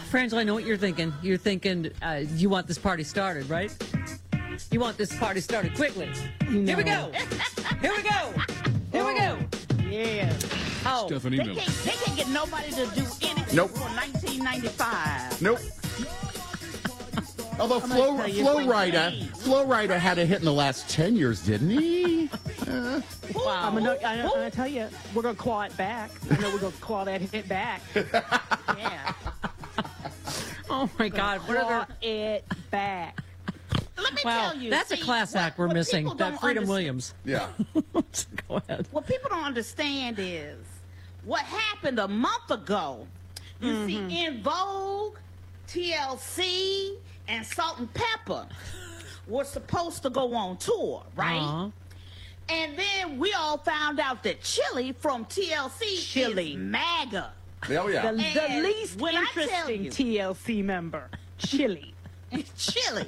Frangela, I know what you're thinking. You're thinking you want this party started, right? You want this party started quickly. No. Here we go. Here we go. Here we go. Yeah. Oh, Stephanie They Miller. can't get nobody to do anything Nope. for 1995. Nope. Although Flo Rida had a hit in the last 10 years, didn't he? wow. I'm gonna tell you, we're gonna claw it back. I know we're gonna claw that hit back. Yeah. Oh my God. What Claw are it back. Let me Wow, tell you. that's a see, class act we're what missing. people That don't Freedom understand- Williams. Yeah. Go ahead. What people don't understand is what happened a month ago. You see, In Vogue, TLC, and Salt and Pepper were supposed to go on tour, right? Uh-huh. And then we all found out that Chili from TLC Chili. is MAGA. Oh, yeah. The And least when I tell interesting you- TLC member, Chili. Chili.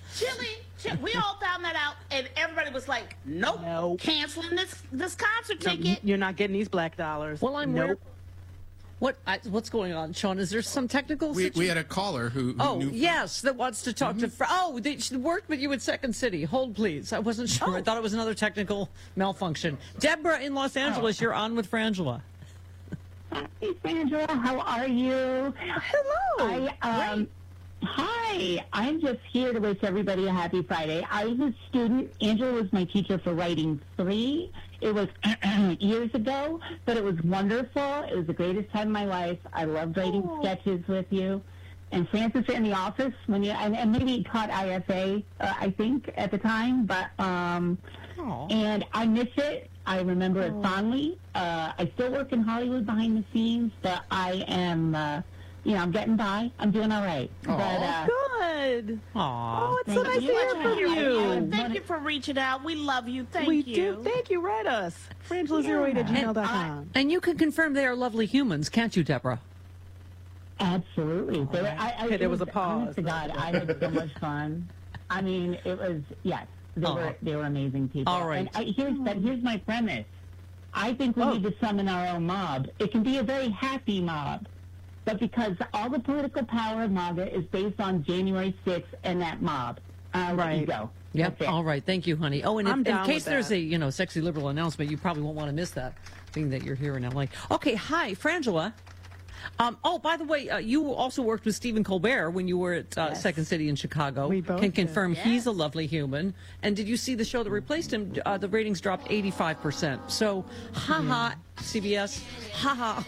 We all found that out, and everybody was like, nope, Nope. canceling this concert No, ticket. you're not getting these black dollars. Well, I'm nope. what's going on, Sean? Is there some technical We had a caller who Oh, knew. yes, that wants to talk to... she worked with you at Second City. Hold, please. I wasn't sure. I thought it was another technical malfunction. Deborah in Los Angeles, you're on with Frangela. Hey, Sandra, how are you? Hello. Hi, I'm just here to wish everybody a happy Friday. I was a student. Angela was my teacher for writing 3. It was years ago, but it was wonderful. It was the greatest time of my life. I loved writing sketches with you. And Francis in the office when you and maybe he taught IFA, I think at the time, but and I miss it. I remember it fondly. I still work in Hollywood behind the scenes, but I am, I'm getting by. I'm doing all right. But, Good. Aw. Oh, it's so nice to hear from you. Thank you for reaching out. We love you. Thank We you. do. Thank you. Write us. Frangela08@gmail.com. And you can confirm they are lovely humans, can't you, Deborah? absolutely. Okay, there was a pause. Honest to God, I had so much fun. I mean, it was, yes. They were amazing people. All right. And here's my premise. I think we need to summon our own mob. It can be a very happy mob, but because all the political power of MAGA is based on January 6th and that mob. Let you go. Yep. That's it. All right. Thank you, honey. Oh, and I'm in down case with there's that. a sexy liberal announcement, you probably won't want to miss that, being that you're here in LA. Okay. Hi, Frangela. By the way, you also worked with Stephen Colbert when you were at Second City in Chicago. We both can did. confirm he's a lovely human. And did you see the show that replaced him? The ratings dropped 85%. So, haha, CBS, haha.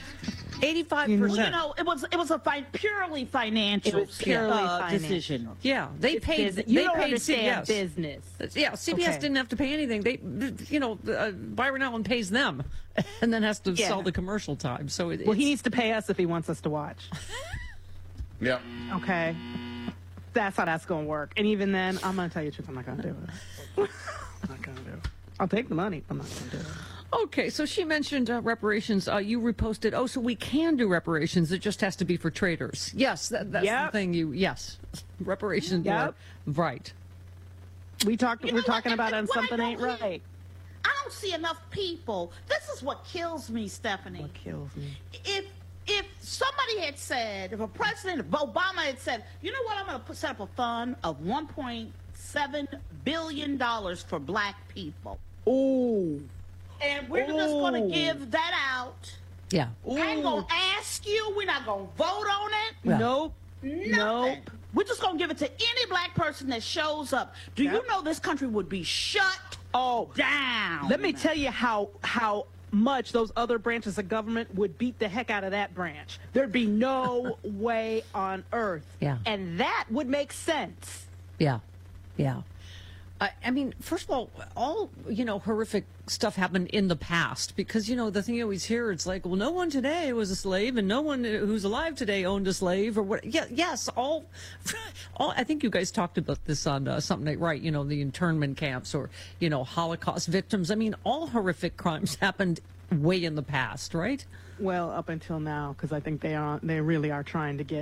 85%. Well, you know, it was a purely financial It was purely financial. decision. Yeah, they paid. You They don't paid understand CBS. business. Yeah, CBS Okay. didn't have to pay anything. They, Byron Allen pays them, and then has to Yeah. sell the commercial time. So Well, he needs to pay us if he wants us to watch. Yep. Okay? That's how that's going to work. And even then, I'm going to tell you the truth, I'm not going to do it. I'm not going to do it. I'll take the money, but I'm not going to do it. Okay, so she mentioned reparations. You reposted. Oh, so we can do reparations. It just has to be for traitors. Yes, that's the Yep. thing. Yes, reparations. Yep. Right. We're You know talking what? about on What I something ain't don't right. I don't see enough people. This is what kills me, Stephanie. What kills me? If somebody had said, if a president, if Obama had said, you know what, I'm going to set up a fund of $1.7 billion for black people. Ooh. And we're just going to give that out. Yeah. I ain't going to ask you. We're not going to vote on it. Yeah. Nope. Nothing. Nope. We're just going to give it to any black person that shows up. Do you know this country would be shut down? Let me tell you how much those other branches of government would beat the heck out of that branch. There'd be no way on earth. Yeah. And that would make sense. Yeah. Yeah. I mean, first of all horrific stuff happened in the past because, the thing you always hear, it's like, well, no one today was a slave and no one who's alive today owned a slave or what. Yeah, yes, all, I think you guys talked about this on Something Ain't Right, the internment camps or, Holocaust victims. I mean, all horrific crimes happened way in the past, right? Well, up until now, because I think they really are trying to get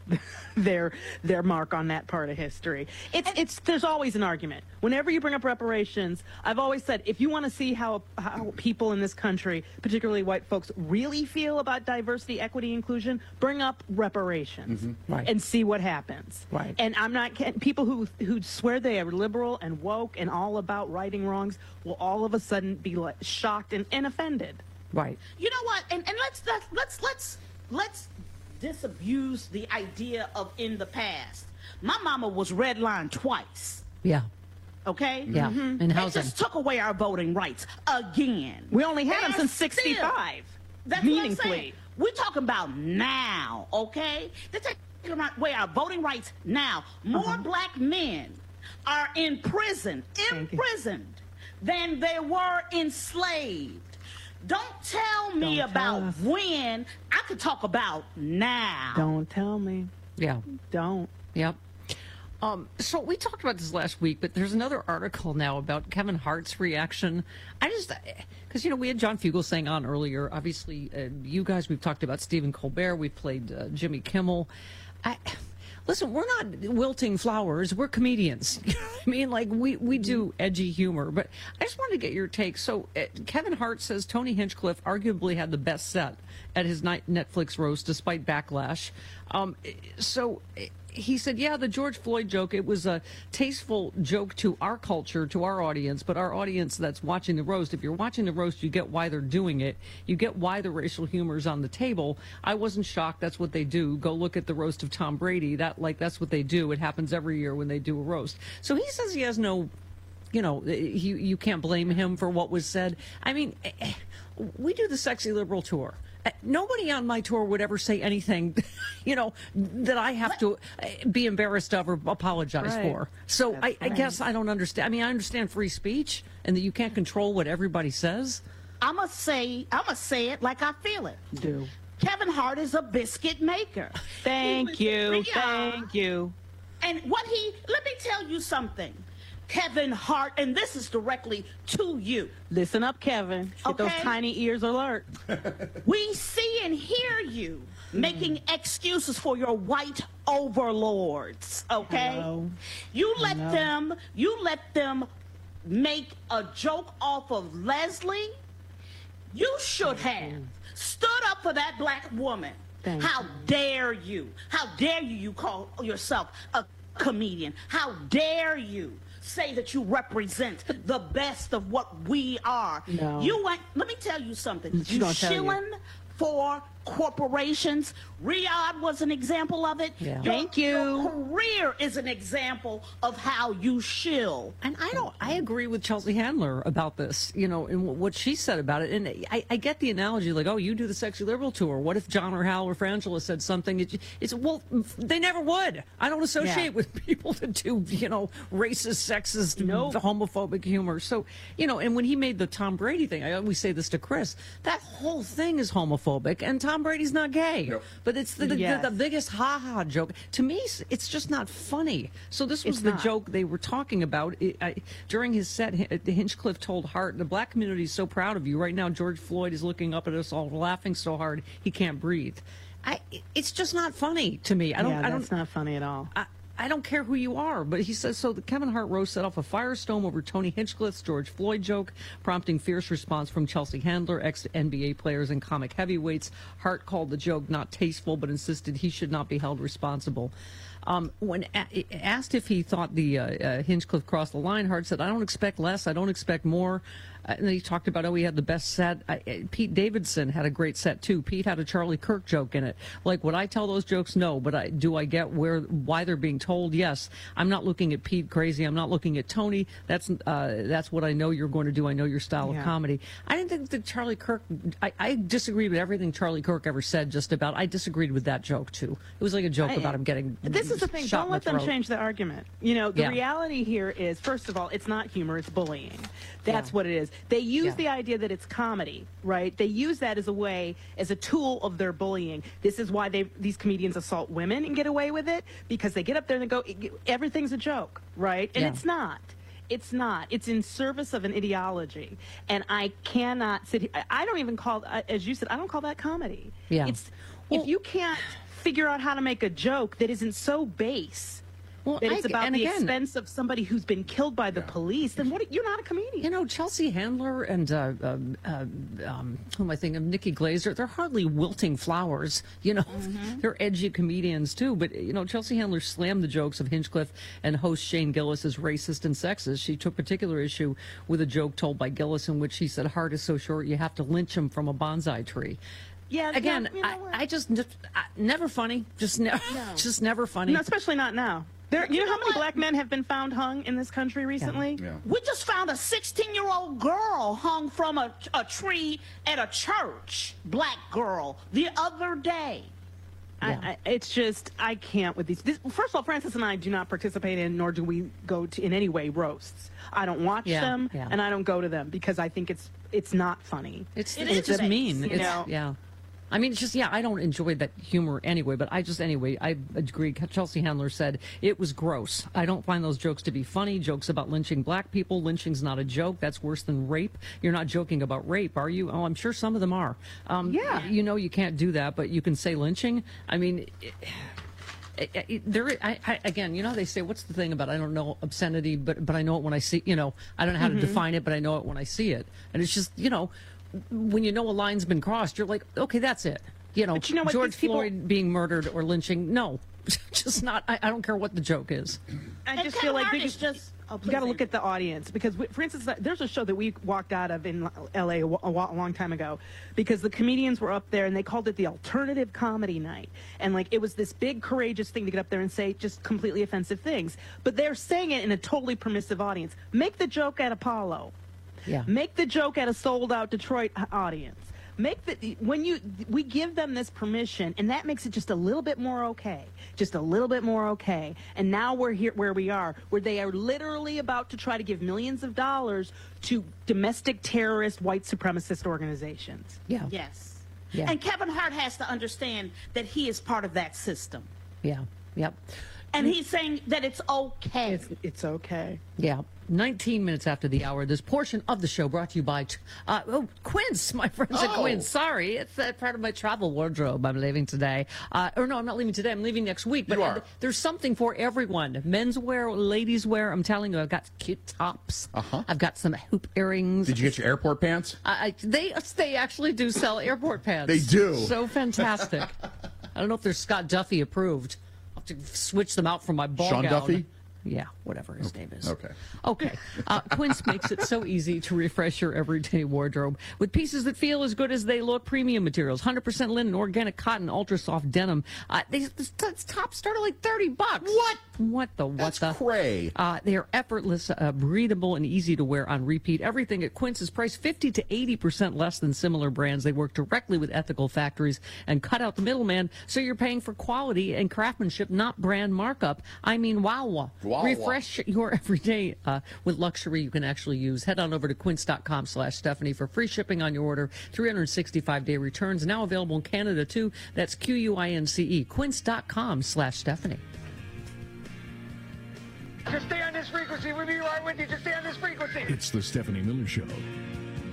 their mark on that part of history. There's always an argument. Whenever you bring up reparations, I've always said, if you want to see how people in this country, particularly white folks, really feel about diversity, equity, inclusion, bring up reparations Right. and see what happens. Right. And I'm not people who swear they are liberal and woke and all about righting wrongs will all of a sudden be shocked and offended. Right. You know what? And let's disabuse the idea of in the past. My mama was redlined twice. Yeah. Okay? Yeah. And They housing. just took away our voting rights again. We only had them And since 65. That's meaningfully. what I'm saying. We're talking about now, okay? They're taking away our voting rights now. More black men are imprisoned than they were enslaved. Don't tell me Don't about tell us. when. I could talk about now. Don't tell me. Yeah. Don't. Yep. So we talked about this last week, but there's another article now about Kevin Hart's reaction. Because, we had John Fugelsang on earlier. Obviously, you guys, we've talked about Stephen Colbert. We've played Jimmy Kimmel. Listen, we're not wilting flowers. We're comedians. You know what I mean? Like, we do edgy humor. But I just wanted to get your take. So Kevin Hart says Tony Hinchcliffe arguably had the best set at his Netflix roast despite backlash. So he said, yeah, the George Floyd joke, it was a tasteful joke to our culture, to our audience, but our audience that's watching the roast, if you're watching the roast, you get why they're doing it. You get why the racial humor is on the table. I wasn't shocked. That's what they do. Go look at the roast of Tom Brady. That's what they do. It happens every year when they do a roast. So he says he has no, you can't blame him for what was said. I mean, we do the Sexy Liberal tour. Nobody on my tour would ever say anything, that I have to be embarrassed of or apologize Right. for. So I guess I don't understand. I mean, I understand free speech and that you can't control what everybody says. I'ma say it like I feel it. Do. Kevin Hart is a biscuit maker. Thank you. Thank you. And let me tell you something. Kevin Hart, and this is directly to you. Listen up, Kevin. Get those Okay. tiny ears alert. We see and hear you making excuses for your white overlords, okay? Hello. You let them make a joke off of Leslie. You should have stood up for that black woman. Thank How dare you? How dare you call yourself a comedian? How dare you say that you represent the best of what we are? No. Let me tell you something. She You gonna tell you. shilling for corporations. Riyadh was an example of it. Yeah. Thank you. Your career is an example of how you shill. And I agree with Chelsea Handler about this, and what she said about it. And I get the analogy, like, oh, you do the Sexy Liberal tour. What if John or Hal or Frangela said something? Well, they never would. I don't associate with people that do, racist, sexist, homophobic humor. So, and when he made the Tom Brady thing, I always say this to Chris, that whole thing is homophobic, and Tom Brady's not gay. Yep. But it's the biggest ha-ha joke. To me, it's just not funny. So this was It's the not. joke they were talking about. During his set, Hinchcliffe told Hart, the black community is so proud of you. Right now, George Floyd is looking up at us all laughing so hard he can't breathe. It's just not funny to me. That's not funny at all. I don't care who you are, but he says so. The Kevin Hart roast set off a firestorm over Tony Hinchcliffe's George Floyd joke, prompting fierce response from Chelsea Handler, ex-NBA players and comic heavyweights. Hart called the joke not tasteful, but insisted he should not be held responsible. When asked if he thought the Hinchcliffe crossed the line, Hart said, I don't expect less, I don't expect more. And then he talked about, he had the best set. Pete Davidson had a great set, too. Pete had a Charlie Kirk joke in it. Like, would I tell those jokes? No. But do I get why they're being told? Yes. I'm not looking at Pete crazy. I'm not looking at Tony. That's what I know you're going to do. I know your style of comedy. I didn't think that Charlie Kirk, I disagreed with everything Charlie Kirk ever said, just about. I disagreed with that joke, too. It was like a joke about him getting This is the thing. shot Don't let in the them throat. change the argument. The reality here is, first of all, it's not humor, it's bullying. That's what it is. They use the idea that it's comedy, right? They use that as a way, as a tool of their bullying. This is why these comedians assault women and get away with it, because they get up there and they go, everything's a joke, right? And it's not. It's not. It's in service of an ideology. And I cannot sit here. I don't even call, as you said, I don't call that comedy. Yeah. If you can't figure out how to make a joke that isn't so base. Well, that it's about the expense of somebody who's been killed by the police, then you're not a comedian. You know, Chelsea Handler and who am I thinking of? Nikki Glaser, they're hardly wilting flowers. You know, they're edgy comedians too. But, you know, Chelsea Handler slammed the jokes of Hinchcliffe and host Shane Gillis as racist and sexist. She took particular issue with a joke told by Gillis in which he said, "Heart is so short, you have to lynch him from a bonsai tree." Yeah, again, you know I just never funny. Just never funny. No, especially not now. You know how many black men have been found hung in this country recently? Yeah. We just found a 16-year-old girl hung from a tree at a church, black girl, the other day. Yeah. It's just, I can't with these. First of all, Francis and I do not participate in, nor do we go to, in any way, roasts. I don't watch them, and I don't go to them because I think it's not funny. It's just mean. You know? Yeah. I mean, it's just, I don't enjoy that humor anyway, but I agree. Chelsea Handler said it was gross. I don't find those jokes to be funny. Jokes about lynching black people. Lynching's not a joke. That's worse than rape. You're not joking about rape, are you? Oh, I'm sure some of them are. Yeah. You know you can't do that, but you can say lynching. I mean... again, you know, they say, what's the thing about, I don't know obscenity, but I know it when I see, you know, I don't know how to define it, but I know it when I see it. And it's just, you know, when you know a line's been crossed, you're like, okay, that's it. You know, what, George Floyd being murdered or lynching, no, just not. I don't care what the joke is. I just feel like you got to look at the audience because, for instance, there's a show that we walked out of in L.A. a long time ago because the comedians were up there and they called it the alternative comedy night. And, like, it was this big, courageous thing to get up there and say just completely offensive things. But they're saying it in a totally permissive audience. Make the joke at Apollo. Yeah. Make the joke at a sold-out Detroit audience. We give them this permission, and that makes it just a little bit more okay. Just a little bit more okay. And now we're here where we are, where they are literally about to try to give millions of dollars to domestic terrorist white supremacist organizations. Yeah. Yes. Yeah. And Kevin Hart has to understand that he is part of that system. Yeah. Yep. And he's saying that it's okay. It's okay. Yeah. 19 minutes after the hour, this portion of the show brought to you by Quince, my friends at Quince. Sorry, it's part of my travel wardrobe. I'm leaving today. Or no, I'm not leaving today. I'm leaving next week. But there's something for everyone. Menswear, ladies wear. I'm telling you, I've got cute tops. I've got some hoop earrings. Did you get your airport pants? They actually do sell airport pants. They do. So fantastic. I don't know if they're Scott Duffy approved. I'll have to switch them out from my ball Sean gown. Duffy? Yeah, whatever his name is. Okay. Quince makes it so easy to refresh your everyday wardrobe with pieces that feel as good as they look. Premium materials, 100% linen, organic cotton, ultra soft denim. This top start at like $30. What the? That's cray. They are effortless, breathable, and easy to wear on repeat. Everything at Quince is priced 50 to 80% less than similar brands. They work directly with ethical factories and cut out the middleman, so you're paying for quality and craftsmanship, not brand markup. I mean, wow. Refresh your everyday with luxury you can actually use. Head on over to quince.com/Stephanie for free shipping on your order. 365-day returns. Now available in Canada, too. That's QUINCE. Quince.com/Stephanie. Just stay on this frequency. We'll be right with you. Just stay on this frequency. It's the Stephanie Miller Show.